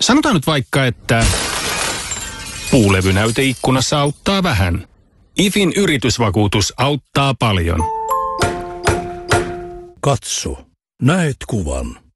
Sanotaan nyt vaikka, että puulevynäyte ikkunassa auttaa vähän. IFin yritysvakuutus auttaa paljon. Katso, näet kuvan.